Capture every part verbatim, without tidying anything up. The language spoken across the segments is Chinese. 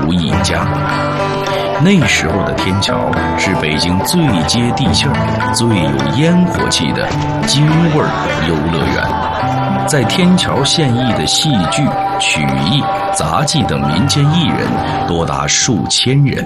如一家。那时候的天桥是北京最接地气儿、最有烟火气的京味儿游乐园。在天桥现役的戏剧、曲艺、杂技等民间艺人多达数千人。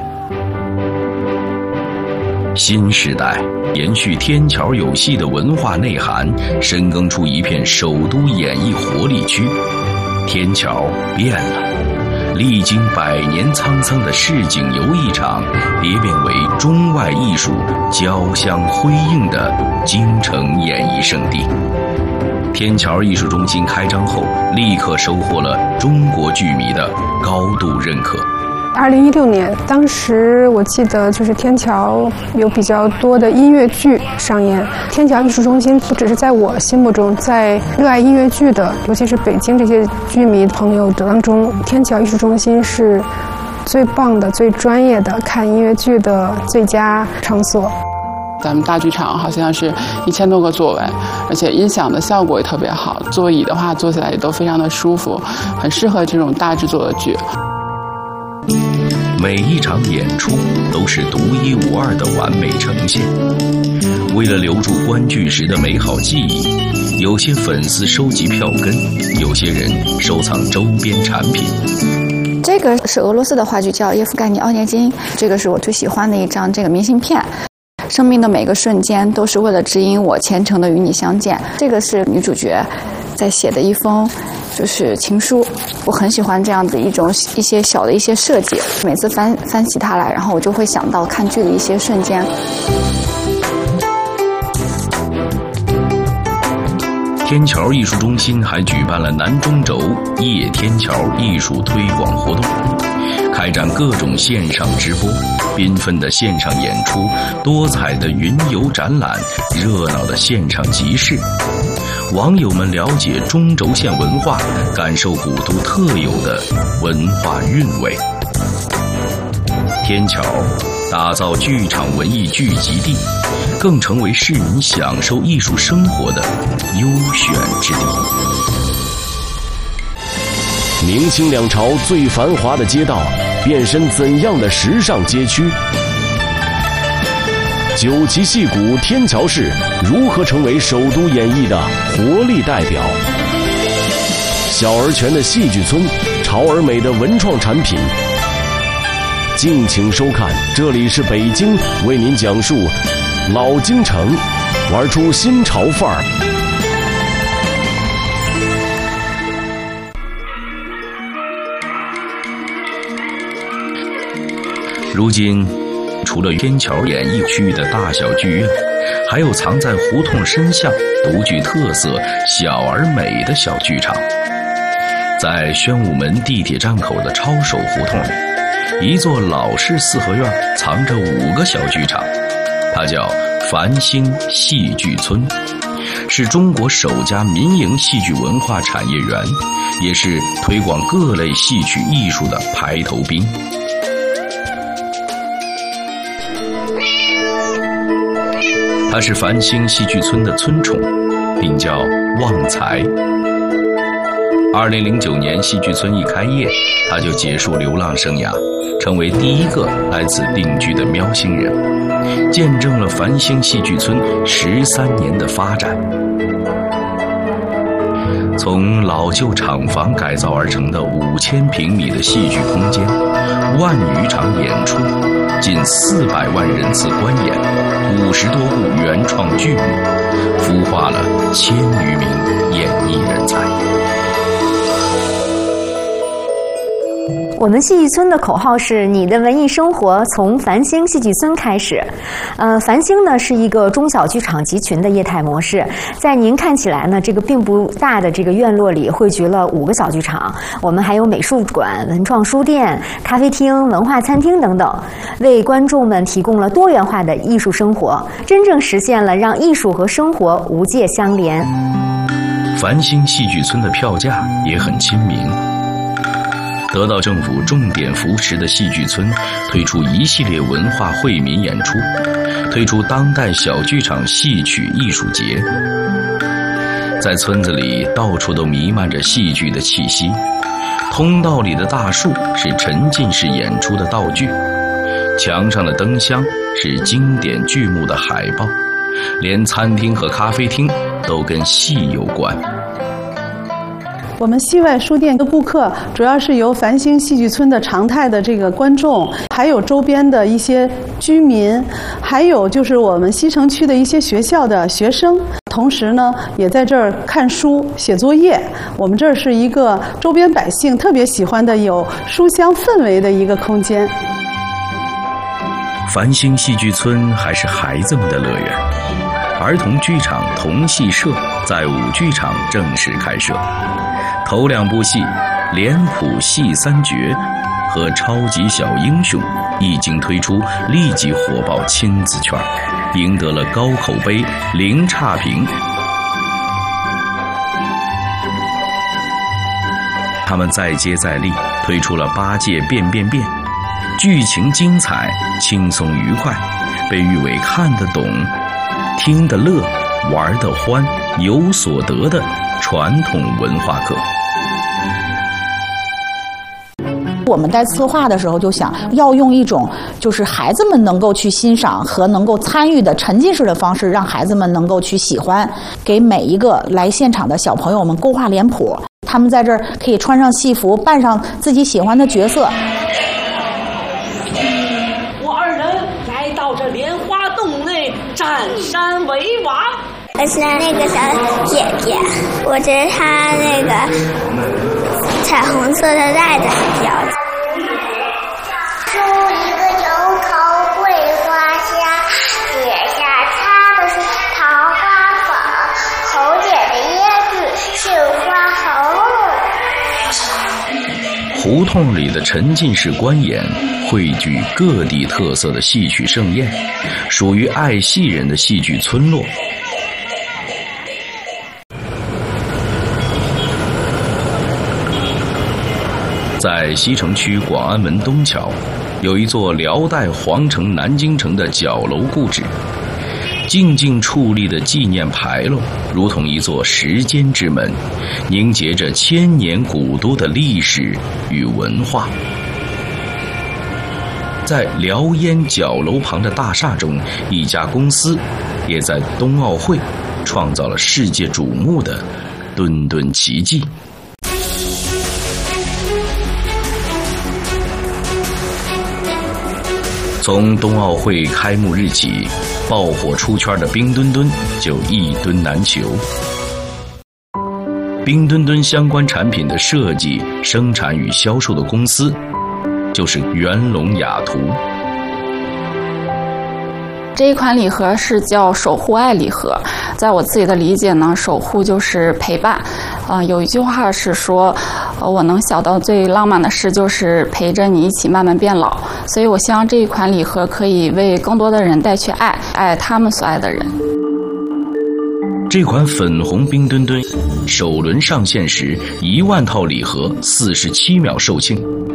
新时代延续天桥有戏的文化内涵，深耕出一片首都演艺活力区。天桥变了，历经百年沧桑的市井游艺场蝶变为中外艺术交相辉映的京城演艺圣地。天桥艺术中心开张后，立刻收获了中国剧迷的高度认可。 二零一六年，当时我记得就是天桥有比较多的音乐剧上演。天桥艺术中心不只是在我心目中，在热爱音乐剧的，尤其是北京这些剧迷朋友当中，天桥艺术中心是最棒的、最专业的看音乐剧的最佳场所。 咱们大剧场好像是一千多个座位，而且音响的效果也特别好，座椅的话坐起来也都非常的舒服，很适合这种大制作的剧。 每一场演出都是独一无二的完美呈现。为了留住观剧时的美好记忆，有些粉丝收集票根，有些人收藏周边产品。 这个是俄罗斯的话剧，叫《叶夫盖尼·奥涅金》，这个是我最喜欢的一张这个明信片。生命的每个瞬间都是为了指引我虔诚的与你相见。这个是女主角在写的一封就是情书，我很喜欢这样的一种一些小的一些设计，每次翻翻起它来，然后我就会想到看剧的一些瞬间。 天桥艺术中心还举办了南中轴夜天桥艺术推广活动，开展各种线上直播，缤纷的线上演出，多彩的云游展览，热闹的线上集市。网友们了解中轴线文化，感受古都特有的文化韵味。天桥打造剧场文艺聚集地，更成为市民享受艺术生活的优选之地。 明清两朝最繁华的街道，变身怎样的时尚街区？九旗戏骨天桥市如何成为首都演艺的活力代表？小而全的戏剧村，潮而美的文创产品。敬请收看，这里是北京，为您讲述老京城，玩出新潮范儿。 如今除了天桥演艺区域的大小剧院，还有藏在胡同深巷、独具特色、小而美的小剧场。在宣武门地铁站口的抄手胡同里，一座老式四合院藏着五个小剧场，它叫繁星戏剧村，是中国首家民营戏剧文化产业园，也是推广各类戏曲艺术的排头兵。他是繁星戏剧村的村宠，名叫旺财。二零零九年戏剧村一开业，他就结束流浪生涯，成为第一个来此定居的喵星人，见证了繁星戏剧村十三年的发展。从老旧厂房改造而成的五千平米的戏剧空间，万余场演出，近四百万人次观演，五十多部原创剧目，孵化了千余名演艺人才。 我们戏剧村的口号是你的文艺生活从繁星戏剧村开始。呃，繁星呢是一个中小剧场集群的业态模式，在您看起来呢这个并不大的这个院落里汇聚了五个小剧场，我们还有美术馆、文创书店、咖啡厅、文化餐厅等等，为观众们提供了多元化的艺术生活，真正实现了让艺术和生活无界相连。 繁星戏剧村的票价也很亲民，得到政府重点扶持的戏剧村推出一系列文化惠民演出，推出当代小剧场戏曲艺术节。在村子里到处都弥漫着戏剧的气息， 通道里的大树是沉浸式演出的道具，墙上的灯箱是经典剧目的海报，连餐厅和咖啡厅都跟戏有关。 我们戏外书店的顾客主要是由繁星戏剧村的常态的这个观众，还有周边的一些居民，还有就是我们西城区的一些学校的学生，同时呢也在这儿看书写作业。我们这儿是一个周边百姓特别喜欢的有书香氛围的一个空间。 繁星戏剧村还是孩子们的乐园，儿童剧场童戏社在五剧场正式开设，头两部戏《脸谱戏三绝》和《超级小英雄》一经推出，立即火爆亲子圈，赢得了高口碑、零差评。他们再接再厉，推出了八届变变变，剧情精彩、轻松愉快，被誉为看得懂、听得乐、玩得欢、有所得的传统文化课。 我们在策划的时候就想要用一种就是孩子们能够去欣赏和能够参与的沉浸式的方式，让孩子们能够去喜欢，给每一个来现场的小朋友们勾画脸谱，他们在这儿可以穿上戏服，扮上自己喜欢的角色。 我二人来到这莲花洞内占山为王。 我是那个小姐姐，我觉得她那个彩虹色的带子很漂亮。树一个油头桂花香，姐下插的是桃花粉，侯姐的椰子绣花红。 胡同里的沉浸式观演汇聚各地特色的戏曲盛宴，属于爱戏人的戏剧村落。在西城区广安门东桥，有一座辽代皇城南京城的角楼故址，静静矗立的纪念牌楼，如同一座时间之门，凝结着千年古都的历史与文化。在辽烟角楼旁的大厦中，一家公司也在冬奥会创造了世界瞩目的墩墩奇迹。从冬奥会开幕日起，爆火出圈的冰墩墩就一墩难求。冰墩墩相关产品的设计、生产与销售的公司就是元龙雅图。 这一款礼盒是叫守护爱礼盒，在我自己的理解呢，守护就是陪伴。啊、呃，有一句话是说，呃，我能想到最浪漫的事就是陪着你一起慢慢变老。所以我希望这一款礼盒可以为更多的人带去爱，爱他们所爱的人。 这款粉红冰墩墩首轮上线时，一万套礼盒四十七秒售罄。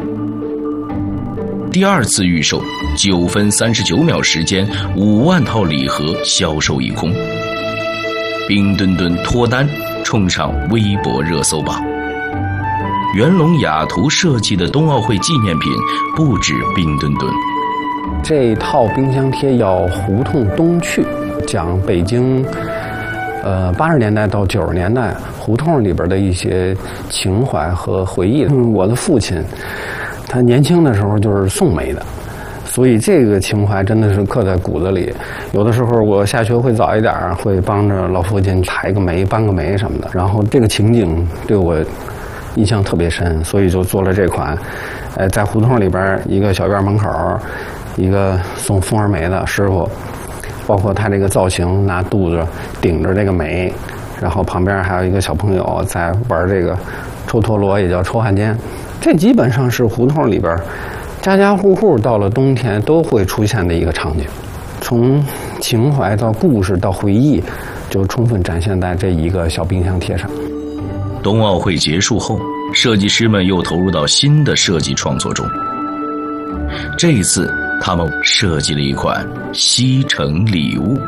第二次预售九分三十九秒时间，五万套礼盒销售一空。冰墩墩脱单冲上微博热搜榜。元龙雅图设计的冬奥会纪念品不止冰墩墩。 这套冰箱贴叫胡同东趣，讲北京呃八十年代到九十年代胡同里边的一些情怀和回忆。嗯，我的父亲他年轻的时候就是送煤的，所以这个情怀真的是刻在骨子里。有的时候我下学会早一点，会帮着老父亲抬个煤、搬个煤什么的，然后这个情景对我印象特别深，所以就做了这款。呃，在胡同里边一个小院门口，一个送蜂儿煤的师傅，包括他这个造型，拿肚子顶着这个煤，然后旁边还有一个小朋友在玩这个抽陀螺，也叫抽汉奸。这基本上是胡同里边家家户户到了冬天都会出现的一个场景，从情怀到故事到回忆，就充分展现在这一个小冰箱贴上。 冬奥会结束后，设计师们又投入到新的设计创作中。这一次他们设计了一款西城礼物。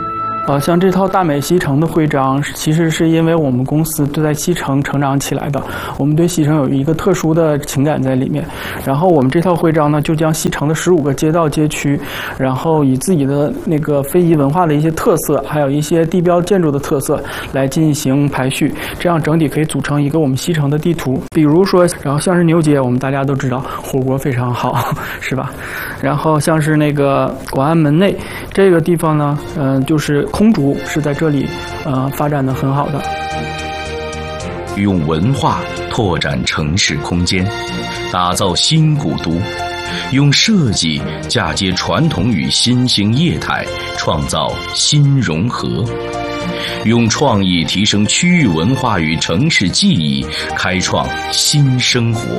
呃，像这套大美西城的徽章，其实是因为我们公司都在西城成长起来的，我们对西城有一个特殊的情感在里面。然后我们这套徽章呢，就将西城的十五个街道街区，然后以自己的那个非遗文化的一些特色，还有一些地标建筑的特色来进行排序，这样整体可以组成一个我们西城的地图。比如说，然后像是牛街，我们大家都知道火锅非常好，是吧？然后像是那个广安门内这个地方呢，嗯、呃，就是空竹是在这里呃发展的很好的。 用文化拓展城市空间，打造新古都；用设计嫁接传统与新兴业态，创造新融合；用创意提升区域文化与城市记忆，开创新生活。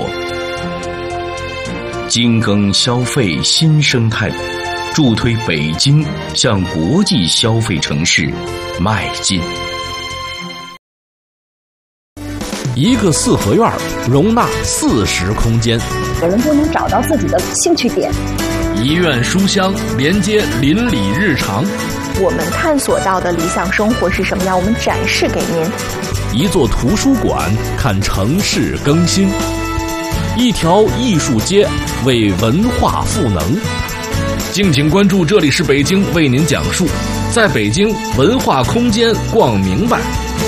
精耕消费新生态，助推北京向国际消费城市迈进。 一个四合院容纳四十空间， 每人都能找到自己的兴趣点。 一院书香连接邻里日常， 我们探索到的理想生活是什么样，我们展示给您。 一座图书馆看城市更新，一条艺术街为文化赋能。敬请关注，这里是北京为您讲述，在北京文化空间逛明白。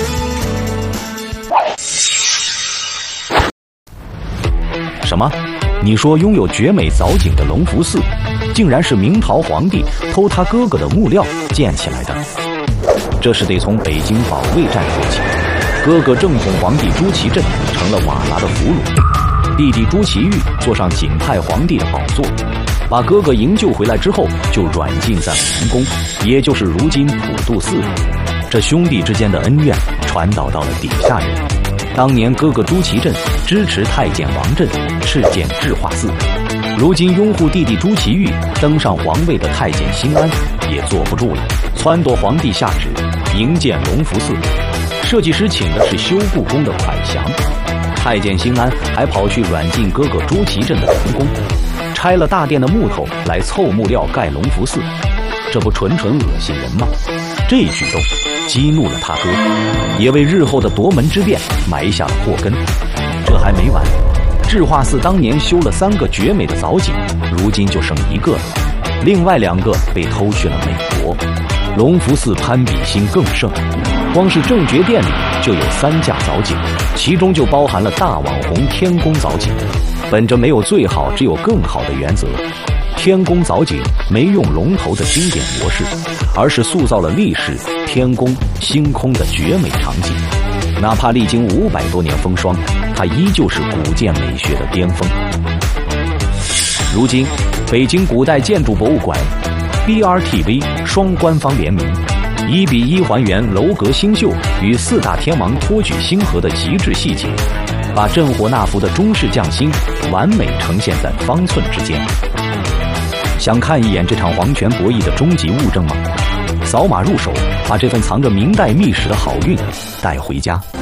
什么？你说拥有绝美藻井的隆福寺，竟然是明朝皇帝偷他哥哥的木料建起来的？这是得从北京保卫战说起。哥哥正统皇帝朱祁镇成了瓦剌的俘虏，弟弟朱祁钰坐上景泰皇帝的宝座，把哥哥营救回来之后，就软禁在了龙宫，也就是如今普渡寺里。这兄弟之间的恩怨传导到了底下人。当年哥哥朱祁镇支持太监王振敕建智化寺，如今拥护弟弟朱祁钰登上皇位的太监辛安也坐不住了，撺掇皇帝下旨营建隆福寺。设计师请的是修故宫的蒯祥，太监辛安还跑去软禁哥哥朱祁镇的龙宫，拆了大殿的木头来凑木料盖隆福寺，这不纯纯恶心人吗？这一举动激怒了他哥，也为日后的夺门之变埋下了祸根。这还没完，智化寺当年修了三个绝美的藻井，如今就剩一个了，另外两个被偷去了美国。隆福寺攀比心更盛，光是正觉殿里就有三架藻井，其中就包含了大网红天宫藻井。本着没有最好只有更好的原则，天宫藻井没用龙头的经典模式，而是塑造了历史天宫星空的绝美场景。哪怕历经五百多年风霜，它依旧是古建美学的巅峰。如今，北京古代建筑博物馆、B R T V 双官方联名，一比一还原楼阁星宿与四大天王托举星河的极致细节，把镇火纳福的中式匠心完美呈现在方寸之间。想看一眼这场皇权博弈的终极物证吗？扫码入手，把这份藏着明代秘史的好运带回家。